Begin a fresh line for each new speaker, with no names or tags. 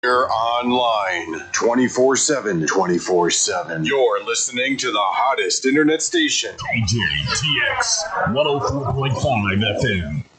We're online 24/7. 24/7. You're listening to the hottest internet station.
DJTX 104.5 FM.